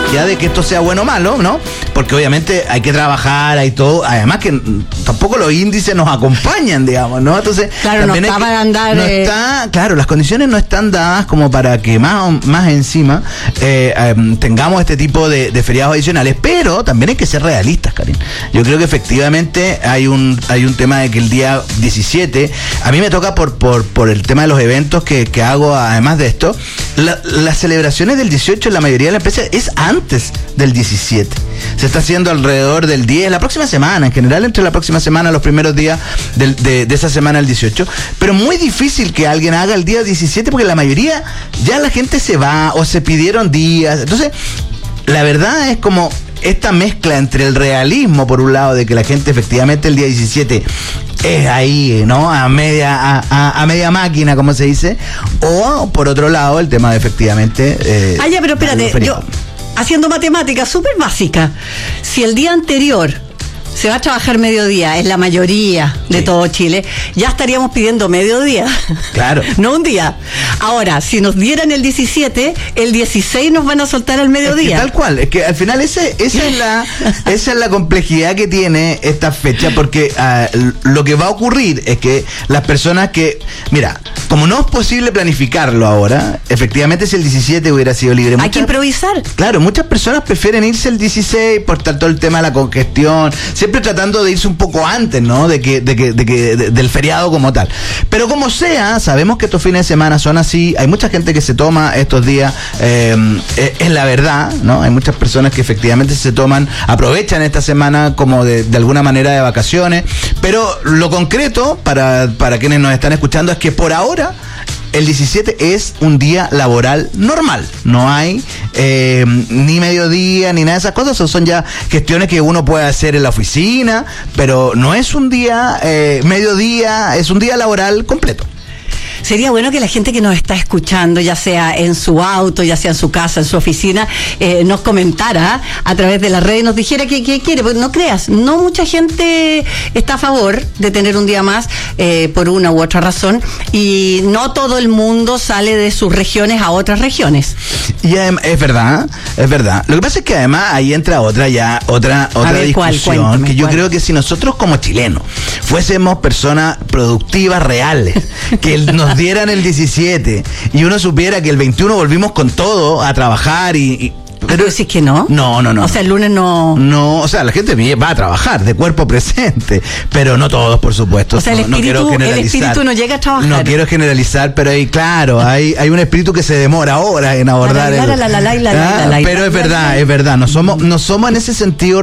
ya de que esto sea bueno o malo, ¿no? Porque obviamente hay que trabajar, hay todo, además que tampoco los índices nos acompañan, digamos, ¿no? Entonces, claro, no está para andar. No está, claro, las condiciones no están dadas como para que más encima tengamos este tipo de feriados adicionales, pero también hay que ser realistas, Karin. Yo creo que efectivamente hay un tema de que el día 17, a mí me toca por el tema de los eventos que hago, además de esto, las celebraciones del 18 en la mayoría de las empresas es antes del 17. Se está haciendo alrededor del 10, la próxima semana, en general entre la próxima semana, los primeros días de esa semana, el 18, pero muy difícil que alguien haga el día 17 porque la mayoría ya la gente se va o se pidieron días. Entonces, la verdad es como esta mezcla entre el realismo, por un lado, de que la gente efectivamente el día 17 es ahí, ¿no? A media máquina, como se dice, o por otro lado, el tema de efectivamente... ya, pero espérate, yo, haciendo matemáticas súper básica, si el día anterior se va a trabajar mediodía en la mayoría de todo Chile, ya estaríamos pidiendo mediodía. Claro. No un día. Ahora, si nos dieran el 17, el 16 nos van a soltar al mediodía. Es que tal cual, es que al final esa es la complejidad que tiene esta fecha, porque lo que va a ocurrir es que las personas que, mira, como no es posible planificarlo ahora, efectivamente si el 17 hubiera sido libre, hay que improvisar. Claro, muchas personas prefieren irse el 16 por todo el tema de la congestión, siempre tratando de irse un poco antes, ¿no? Del feriado como tal. Pero como sea, sabemos que estos fines de semana son así, hay mucha gente que se toma estos días, es la verdad, ¿no? Hay muchas personas que efectivamente aprovechan esta semana como de alguna manera de vacaciones, pero lo concreto para quienes nos están escuchando es que por ahora el 17 es un día laboral normal. No hay ni mediodía ni nada de esas cosas. Son ya gestiones que uno puede hacer en la oficina, pero no es un día mediodía, es un día laboral completo. Sería bueno que la gente que nos está escuchando, ya sea en su auto, ya sea en su casa, en su oficina, nos comentara a través de la red y nos dijera qué quiere. Porque no creas, no mucha gente está a favor de tener un día más por una u otra razón, y no todo el mundo sale de sus regiones a otras regiones. Y es verdad. Lo que pasa es que además ahí entra otra discusión, que yo creo que si nosotros como chilenos fuésemos personas productivas reales, que nos dieran el 17 y uno supiera que el 21 volvimos con todo a trabajar pero decís que no. No. O sea, el lunes no. No, o sea, la gente va a trabajar de cuerpo presente, pero no todos, por supuesto. O sea, el espíritu no llega a trabajar. No quiero generalizar, pero ahí, claro, hay un espíritu que se demora horas en abordar. Pero es verdad. No somos en ese sentido,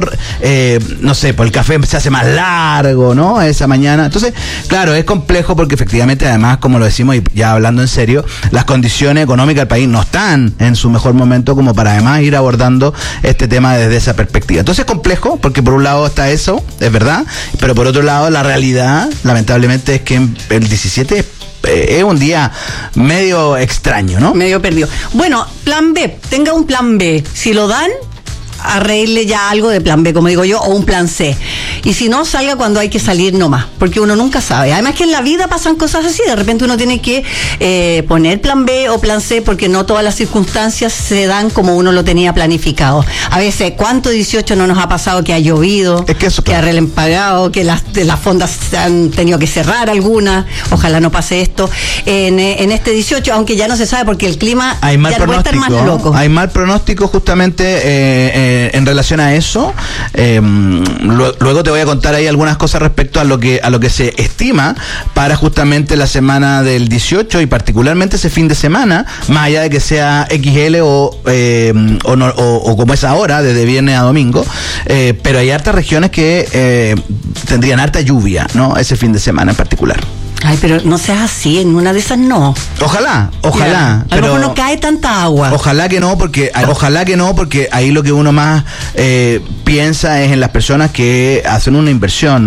no sé, pues el café se hace más largo, ¿no? Esa mañana. Entonces, claro, es complejo porque efectivamente, además, como lo decimos y ya hablando en serio, las condiciones económicas del país no están en su mejor momento como para además ir abordando este tema desde esa perspectiva. Entonces es complejo, porque por un lado está eso, es verdad, pero por otro lado la realidad, lamentablemente, es que el 17 es un día medio extraño, ¿no? Medio perdido. Bueno, plan B, tenga un plan B. Si lo dan, arregle ya algo de plan B, como digo yo, o un plan C. Y si no, salga cuando hay que salir nomás, porque uno nunca sabe. Además que en la vida pasan cosas así, de repente uno tiene que poner plan B o plan C, porque no todas las circunstancias se dan como uno lo tenía planificado. A veces, ¿cuánto 18 no nos ha pasado que ha llovido, que ha relempagado, que las fondas se han tenido que cerrar algunas? Ojalá no pase esto en este 18, aunque ya no se sabe porque el clima ya no puede estar más loco. Hay mal pronóstico justamente en relación a eso. Luego te voy a contar ahí algunas cosas respecto a lo que se estima para justamente la semana del 18 y particularmente ese fin de semana, más allá de que sea XL o como es ahora, desde viernes a domingo, pero hay hartas regiones que tendrían harta lluvia, ¿no? Ese fin de semana en particular. Ay, pero no seas así, en una de esas no. Ojalá. A lo mejor no cae tanta agua. Ojalá que no, porque ahí lo que uno más piensa es en las personas que hacen una inversión.